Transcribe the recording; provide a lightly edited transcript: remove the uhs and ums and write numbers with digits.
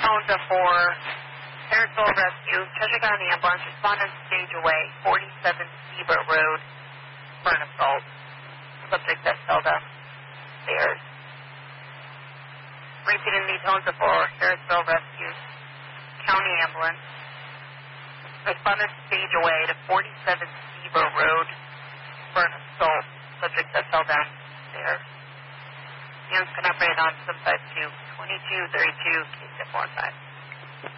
Tonza 4, Harrisville Rescue, Treasure County Ambulance, responded stage away, 47 Zebra Road, burn assault. Subject that fell downstairs. Repeating the Tonza 4, Harrisville Rescue, County Ambulance, responded stage away to 47 Zebra Road, burn assault. Subject that fell downstairs. Units can operate on 752 2232 K-Step 15.